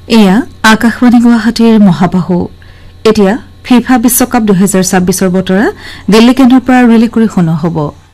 এয়া আকাশবাণী গুৱাহাটীৰ মহাবাহু এতিয়া ফিফা বিশ্বকাপ 2026 বতৰা দিল্লী কেন্দ্ৰৰ পৰা ৰিলে কৰি শুনা হ'ব